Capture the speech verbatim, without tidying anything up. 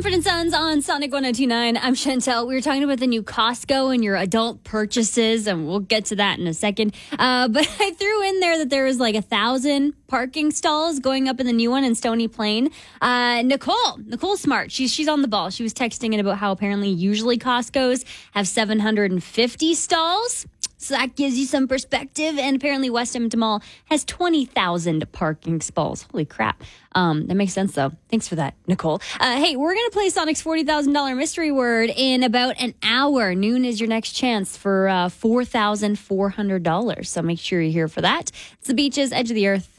Mumford and Sons on Sonic one oh two point nine. I'm Chantel. We were talking about the new Costco and your adult purchases, and we'll get to that in a second. Uh, but I threw in there that there was like a thousand parking stalls going up in the new one in Stony Plain. Uh, Nicole, Nicole Smart, she's she's on the ball. She was texting in about how apparently usually Costco's have seven hundred fifty stalls. So that gives you some perspective. And apparently West Edmonton Mall has twenty thousand parking stalls. Holy crap. Um, that makes sense, though. Thanks for that, Nicole. Uh, hey, we're going to play Sonic's forty thousand dollars mystery word in about an hour. Noon is your next chance for uh, four thousand four hundred dollars. So make sure you're here for that. It's the Beaches, Edge of the Earth.